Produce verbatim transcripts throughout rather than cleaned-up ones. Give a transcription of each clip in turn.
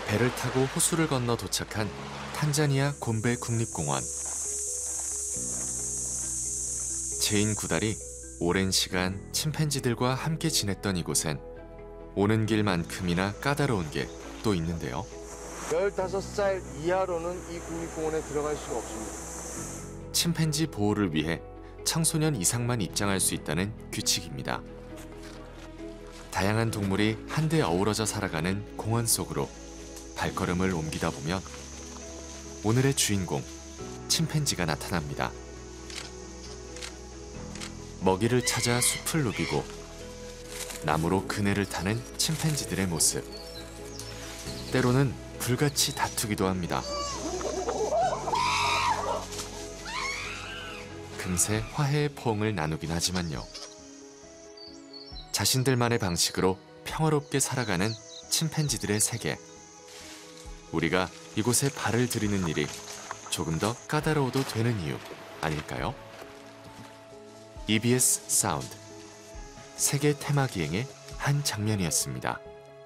배를 타고 호수를 건너 도착한 탄자니아 곰베 국립공원. 제인 구달이 오랜 시간 침팬지들과 함께 지냈던 이곳엔 오는 길만큼이나 까다로운 게 또 있는데요. 열다섯 살 이하로는 이 국립공원에 들어갈 수가 없습니다. 침팬지 보호를 위해 청소년 이상만 입장할 수 있다는 규칙입니다. 다양한 동물이 한데 어우러져 살아가는 공원 속으로 발걸음을 옮기다 보면 오늘의 주인공, 침팬지가 나타납니다. 먹이를 찾아 숲을 누비고 나무로 그네를 타는 침팬지들의 모습. 때로는 불같이 다투기도 합니다. 금세 화해의 포옹을 나누긴 하지만요. 자신들만의 방식으로 평화롭게 살아가는 침팬지들의 세계. 우리가 이곳에 발을 들이는 일이 조금 더 까다로워도 되는 이유 아닐까요? 이비에스 사운드 세계 테마 기행의 한 장면이었습니다.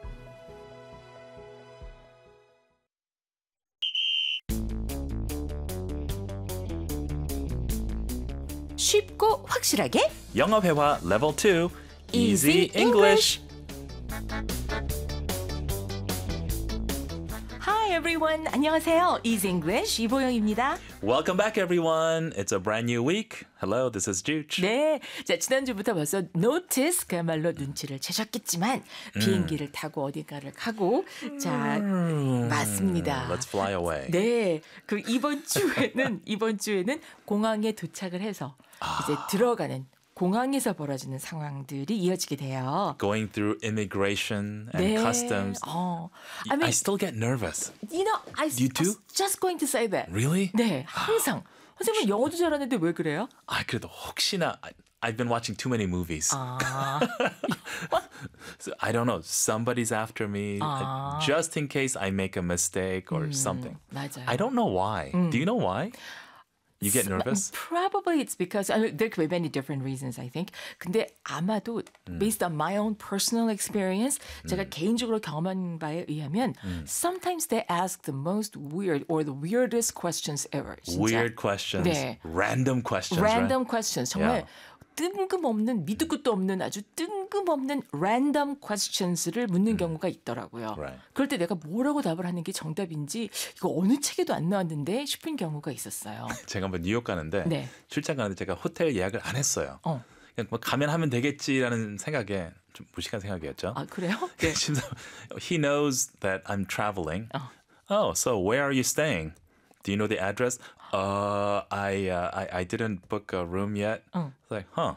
쉽고 확실하게 영어 회화 레벨 투 Easy Easy English. Hi everyone. 안녕하세요. Easy English 이보영입니다. Welcome back everyone. It's a brand new week. Hello, this is Juch. 네, 자 지난주부터 벌써 notice 그야말로 눈치를 채셨겠지만 음. 비행기를 타고 어딘가를 가고 자 음. 맞습니다. Let's fly away. 네, 그 이번 주에는 이번 주에는 공항에 도착을 해서 이제 들어가는 공항에서 벌어지는 상황들이 이어지게 돼요. Going through immigration and 네. customs. 어, I I mean, still get nervous. you know, I You too? was just going to say that. Really? 네, 항상. 선생님은 영어도 잘하는데 왜 그래요? 아, 그래도 혹시나 I, I've been watching too many movies. 아, So I don't know. Somebody's after me 아. just in case I make a mistake or something. 맞아요. I don't know why. Do you know why? You get nervous? Probably it's because I mean, there could be many different reasons, I think. 근데 아마도 based on my own personal experience, 제가 개인적으로 경험한 바에 의하면 sometimes they ask the most weird or the weirdest questions ever. 진짜. Weird questions. 네. Random questions. Random right? questions. 정말 Yeah. 뜬금없는 밑도 끝도 없는 아주 뜬금없는 random questions를 묻는 경우가 있더라고요. Right. 그럴 때 내가 뭐라고 답을 하는 게 정답인지 이거 어느 책에도 안 나왔는데 싶은 경우가 있었어요. 제가 한번 뉴욕 가는데 네. 출장 가는데 제가 호텔 예약을 안 했어요. 어. 그냥 뭐 가면 하면 되겠지라는 생각에 좀 무식한 생각이었죠. 아 그래요? 네. 심지어 he knows that I'm traveling. 어. Oh, so where are you staying? Do you know the address? Uh, I, uh, I I didn't book a room yet. 어. It's like, huh?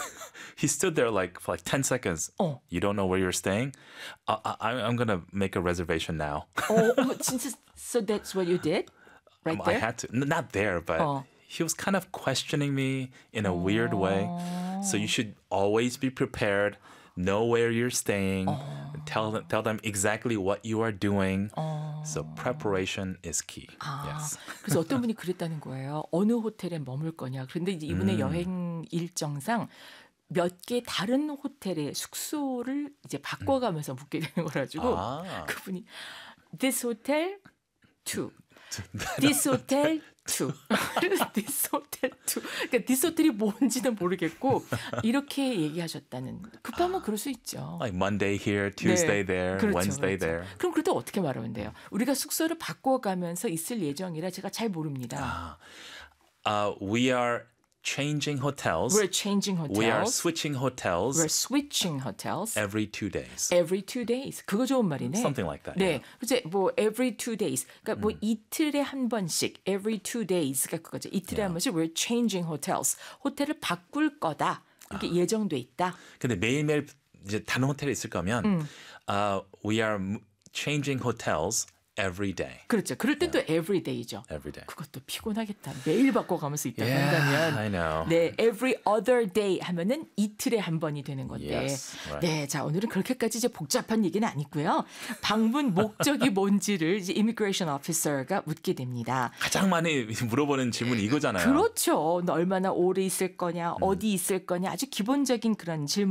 He stood there like for like ten seconds. 어. You don't know where you're staying? Uh, I, I'm gonna make a reservation now. 어, 어머, 진짜 so that's what you did? Right Um, I there? had to. N- Not there, but 어. he was kind of questioning me in a weird way. So you should always be prepared. Know where you're staying. Tell them, tell them exactly what you are doing. So preparation is key. 아, Yes. 그래서 어떤 분이 그랬다는 거예요. 어느 호텔에 머물 거냐. 그런데 이제 이분의 음. 여행 일정상 몇 개 다른 호텔의 숙소를 이제 바꿔가면서 묵게 되는 거라가지고 아. 그분이 this hotel two, this hotel two, this hotel two. 그러니까 this 호텔이 뭔지는 모르겠고 이렇게 얘기하셨다는. 급하면 그럴 수 있죠. Like Monday here, Tuesday 네. there, 그렇죠, Wednesday 그렇죠. there. 그럼 그럴 때 어떻게 말하면 돼요? 우리가 숙소를 바꿔가면서 있을 예정이라 제가 잘 모릅니다. Uh, we are changing hotels. We're changing hotels. We are switching hotels We're switching hotels every two days. every two days. 그거 좋은 말이네. Something like that. 네, yeah. 그제 뭐 every two days. 그러니까 뭐 이틀에 한 번씩 every two days가 그거죠. 이틀에 한 번씩 we're changing hotels. 호텔을 바꿀 거다. 이렇게 예정돼 있다. 근데 매일매일 이제 다른 호텔에 있을 거면 uh, we are m- changing hotels every day. 그렇죠. 그럴 땐 또 every day죠. Every day. 그것도 피곤하겠다. 매일 바꿔가면서 있다고 Yeah, 한다면. I know. 네, every other day 하면은 이틀에 한 번이 되는 건데. Yes, right. 네, 자 오늘은 그렇게까지 이제 복잡한 얘기는 아니고요. 방문 목적이 뭔지를 이제 immigration officer가 묻게 됩니다. 가장 많이 물어보는 질문이 이거잖아요. 그렇죠. 너 얼마나 오래 있을 거냐, 어디 있을 거냐, 아주 기본적인 그런 질문.